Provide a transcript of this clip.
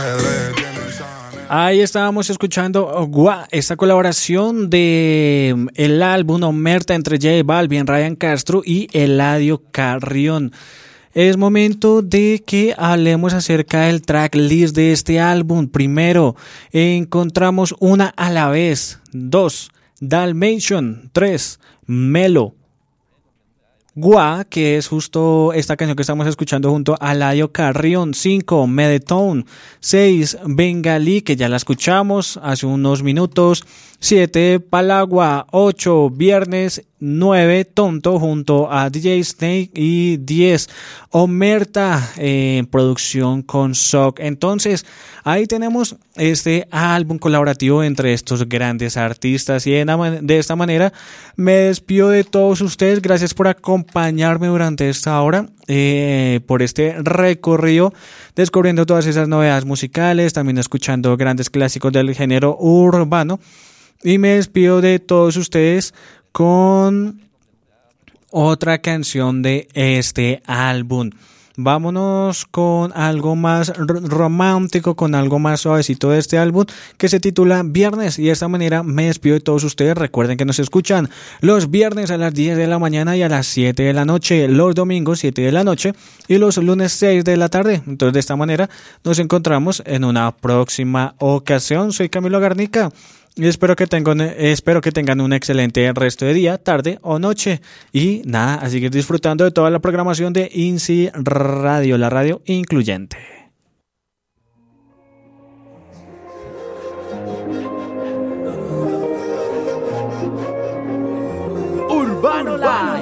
Ahí estábamos escuchando esta colaboración de el álbum Omerta entre J Balvin, Ryan Castro y Eladio Carrión. Es momento de que hablemos acerca del tracklist de este álbum. Primero, encontramos Una a la vez. 2, Dalmatian. 3, Melo. Gua, que es justo esta canción que estamos escuchando junto a Eladio Carrión. 5, Medetone. 6, Bengalí, que ya la escuchamos hace unos minutos. 7, Palagua. 8, Viernes. 9, Tonto junto a DJ Snake. Y 10, Omerta, en producción con Sok. Entonces, ahí tenemos este álbum colaborativo entre estos grandes artistas. Y de esta manera me despido de todos ustedes. Gracias por acompañarme durante esta hora, por este recorrido, descubriendo todas esas novedades musicales, también escuchando grandes clásicos del género urbano. Y me despido de todos ustedes con otra canción de este álbum. Vámonos con algo más romántico, con algo más suavecito de este álbum, que se titula Viernes. Y de esta manera me despido de todos ustedes. Recuerden que nos escuchan los viernes a las 10 de la mañana y a las 7 de la noche, los domingos 7 de la noche y los lunes 6 de la tarde. Entonces, de esta manera nos encontramos en una próxima ocasión. Soy Camilo Garnica y espero que tengan un excelente resto de día, tarde o noche. Y nada, a seguir disfrutando de toda la programación de INSI Radio, la radio incluyente. Urbano Live.